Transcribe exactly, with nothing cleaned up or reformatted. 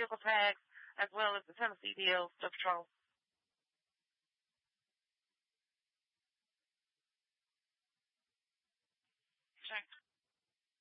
vehicle tags, as well as the Tennessee deals to patrol. Sure.